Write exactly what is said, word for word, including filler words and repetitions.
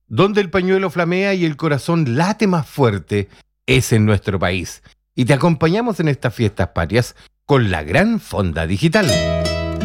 Donde el pañuelo flamea y el corazón late más fuerte es en nuestro país. Y te acompañamos en estas fiestas patrias con la gran Fonda Digital.